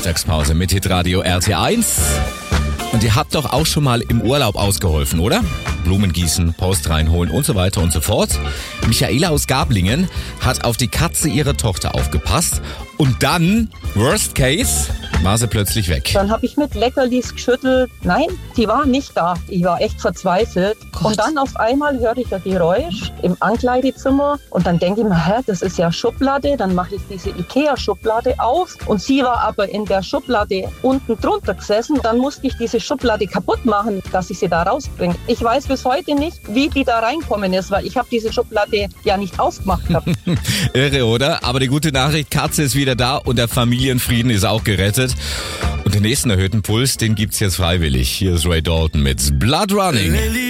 Mittagspause mit Hitradio RT1. Und ihr habt doch auch schon mal im Urlaub ausgeholfen, oder? Blumen gießen, Post reinholen und so weiter und so fort. Michaela aus Gablingen hat auf die Katze ihrer Tochter aufgepasst und dann, worst case, war sie plötzlich weg. Dann habe ich mit Leckerlis geschüttelt. Nein, die war nicht da. Ich war echt verzweifelt. Gott. Und dann auf einmal höre ich ein Geräusch im Ankleidezimmer und dann denke ich mir, das ist ja Schublade. Dann mache ich diese Ikea-Schublade auf und sie war aber in der Schublade unten drunter gesessen. Dann musste ich diese Schublade kaputt machen, dass ich sie da rausbringe. Ich weiß bis heute nicht, wie die da reinkommen ist, weil ich habe diese Schublade ja nicht aufgemacht gehabt. Irre, oder? Aber die gute Nachricht, Katze ist wieder da und der Familienfrieden ist auch gerettet. Und den nächsten erhöhten Puls, den gibt's jetzt freiwillig. Hier ist Ray Dalton mit Blood Running.